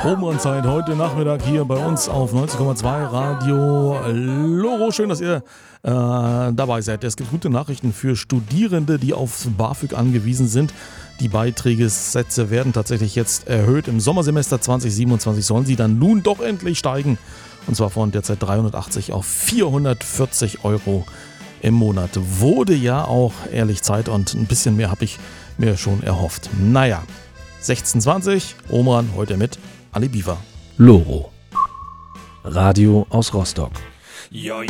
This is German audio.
Home-Run-Zeit heute Nachmittag hier bei uns auf 90,2 Radio Loro. Schön, dass ihr dabei seid. Es gibt gute Nachrichten für Studierende, die auf BAföG angewiesen sind. Die Beiträgessätze werden tatsächlich jetzt erhöht. Im Sommersemester 2027 sollen sie dann nun doch endlich steigen. Und zwar von derzeit 380 auf 440 Euro im Monat. Wurde ja auch ehrlich Zeit und ein bisschen mehr habe ich mir schon erhofft. Naja, 16:20, Home-Run heute mit Ali Biwa. Loro. Radio aus Rostock. Ja,